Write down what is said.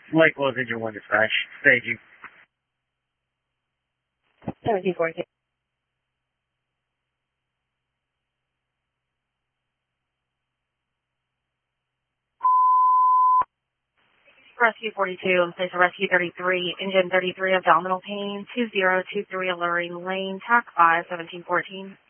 Lake Wells Engine 1 dispatch. Staging. 1742. Rescue 42, in place of Rescue 33, Engine 33, abdominal pain, 2023 Alluring Lane, TAC 5, 1714.